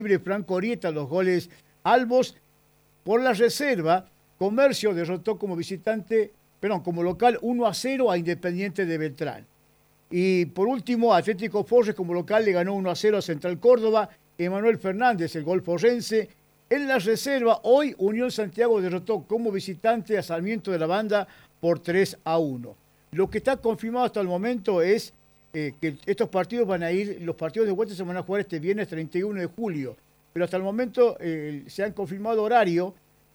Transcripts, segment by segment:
Franco Orieta, los goles albos. Por la reserva, Comercio derrotó como local 1-0 a Independiente de Beltrán. Y por último, Atlético Forres como local le ganó 1-0 a Central Córdoba. Emanuel Fernández, el gol forrense. En la reserva, hoy Unión Santiago derrotó como visitante a Sarmiento de la Banda por 3-1. Lo que está confirmado hasta el momento es que estos partidos los partidos de vuelta se van a jugar este viernes 31 de julio. Pero hasta el momento se han confirmado horario.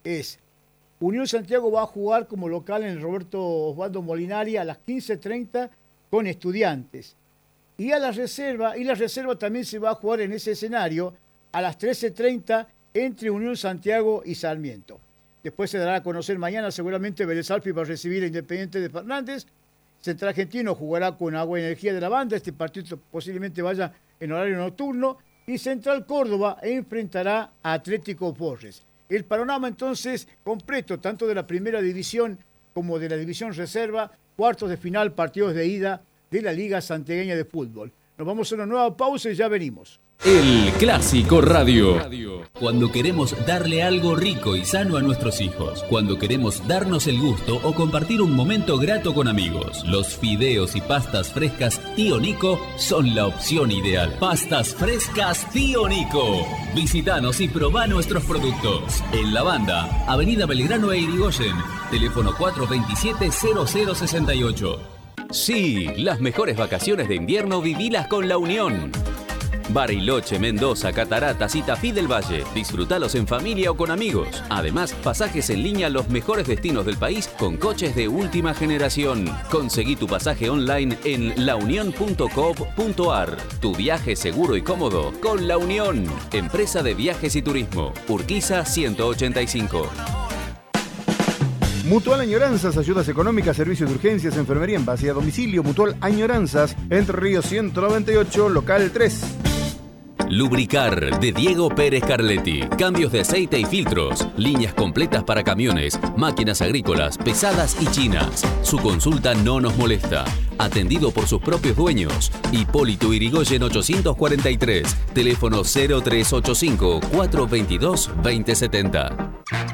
Unión Santiago va a jugar como local en el Roberto Osvaldo Molinari a las 15:30 con Estudiantes. Y la reserva también se va a jugar en ese escenario a las 13:30 entre Unión Santiago y Sarmiento. Después se dará a conocer mañana, seguramente Vélez Sarsfield va a recibir a Independiente de Fernández. Central Argentino jugará con Agua y Energía de la Banda. Este partido posiblemente vaya en horario nocturno. Y Central Córdoba enfrentará a Atlético Forres. El panorama entonces completo, tanto de la primera división como de la división reserva, cuartos de final, partidos de ida de la Liga Santiagueña de Fútbol. Nos vamos a una nueva pausa y ya venimos. El Clásico Radio. Cuando queremos darle algo rico y sano a nuestros hijos. Cuando queremos darnos el gusto o compartir un momento grato con amigos. Los fideos y pastas frescas Tío Nico son la opción ideal. Pastas frescas Tío Nico. Visítanos y probá nuestros productos. En La Banda, Avenida Belgrano e Irigoyen. Teléfono 427-0068. Sí, las mejores vacaciones de invierno vivilas con La Unión. Bariloche, Mendoza, Cataratas y Tafí del Valle. Disfrútalos en familia o con amigos. Además, pasajes en línea a los mejores destinos del país con coches de última generación. Conseguí tu pasaje online en launion.coop.ar. Tu viaje seguro y cómodo con La Unión. Empresa de Viajes y Turismo. Urquiza 185. Mutual Añoranzas, ayudas económicas, servicios de urgencias, enfermería en base a domicilio. Mutual Añoranzas, Entre Ríos 198, local 3. Lubricar de Diego Pérez Carletti. Cambios de aceite y filtros. Líneas completas para camiones, máquinas agrícolas, pesadas y chinas. Su consulta no nos molesta. Atendido por sus propios dueños. Hipólito Yrigoyen 843. Teléfono 0385 422 2070.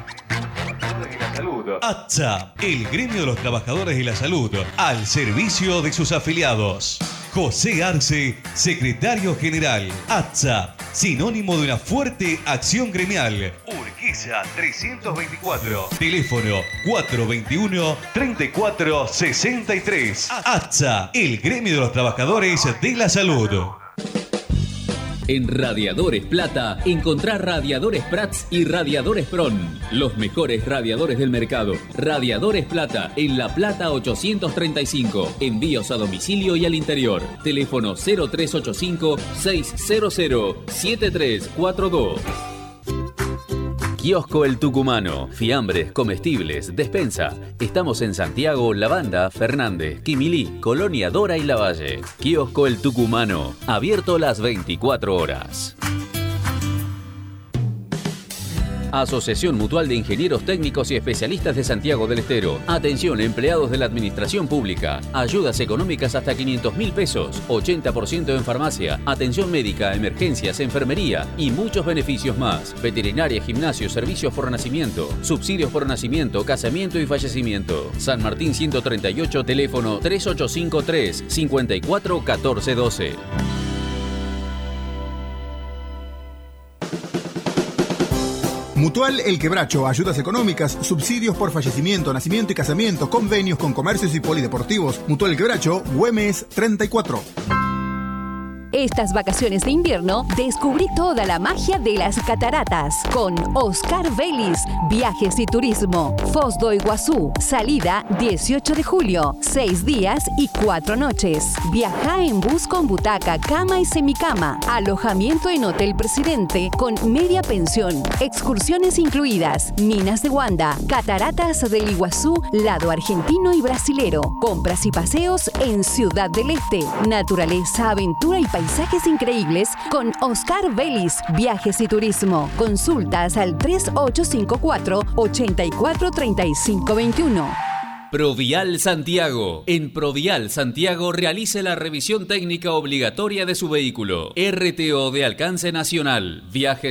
ATSA, el gremio de los trabajadores de la salud, al servicio de sus afiliados. José Arce, secretario general. ATSA, sinónimo de una fuerte acción gremial. Urquiza 324. Teléfono 421-3463. ATSA, el gremio de los trabajadores de la salud. En Radiadores Plata, encontrá Radiadores Prats y Radiadores Pron. Los mejores radiadores del mercado. Radiadores Plata, en La Plata 835. Envíos a domicilio y al interior. Teléfono 0385-600-7342. Kiosco El Tucumano. Fiambres, comestibles, despensa. Estamos en Santiago, La Banda, Fernández, Quimilí, Colonia Dora y Lavalle. Kiosco El Tucumano. Abierto las 24 horas. Asociación Mutual de Ingenieros Técnicos y Especialistas de Santiago del Estero. Atención, empleados de la administración pública. Ayudas económicas hasta 500.000 pesos. 80% en farmacia. Atención médica, emergencias, enfermería y muchos beneficios más. Veterinaria, gimnasio, servicios por nacimiento. Subsidios por nacimiento, casamiento y fallecimiento. San Martín 138, teléfono 3853 54 14 12. Mutual El Quebracho, ayudas económicas, subsidios por fallecimiento, nacimiento y casamiento, convenios con comercios y polideportivos. Mutual El Quebracho, Güemes 34. Estas vacaciones de invierno descubrí toda la magia de las cataratas con Oscar Vélez, Viajes y Turismo, Foz do Iguazú, salida 18 de julio, 6 días y 4 noches. Viaja en bus con butaca, cama y semicama, alojamiento en Hotel Presidente con media pensión, excursiones incluidas, Minas de Guanda, Cataratas del Iguazú, lado argentino y brasilero, compras y paseos en Ciudad del Este, naturaleza, aventura y paisajes increíbles con Oscar Vélez, Viajes y Turismo. Consultas al 3854-843521. Provial Santiago. En Provial Santiago realice la revisión técnica obligatoria de su vehículo. RTO de alcance nacional. Viajes